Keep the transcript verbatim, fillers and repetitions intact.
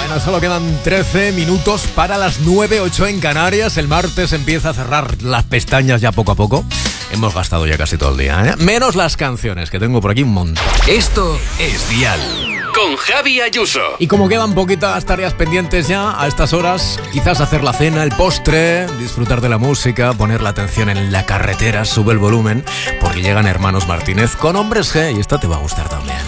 Bueno, solo quedan trece minutos para las nueve, ocho en Canarias. El martes empieza a cerrar las pestañas ya poco a poco. Hemos gastado ya casi todo el día, ¿eh? Menos las canciones, que tengo por aquí un montón. Esto es Dial con Javi Ayuso. Y como quedan poquitas tareas pendientes ya a estas horas, quizás hacer la cena, el postre, disfrutar de la música, poner la atención en la carretera, sube el volumen, porque llegan Hermanos Martínez con Hombres G y esta te va a gustar también.